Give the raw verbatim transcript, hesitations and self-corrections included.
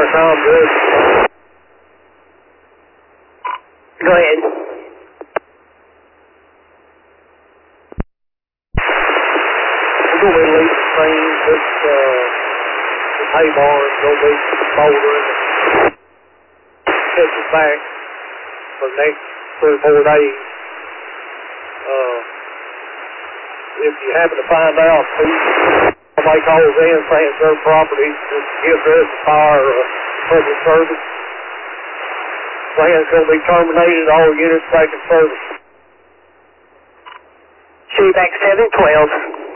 Tom, good. Go ahead. We're going to be leaving things with uh, the hay barn, going to be bouldering and catching back for the next three or four days. Uh, if you happen to find out who somebody calls in saying it's their property, just give us a fire or a public service. Plan's going to be terminated, all units back in service. See you back seven twelve.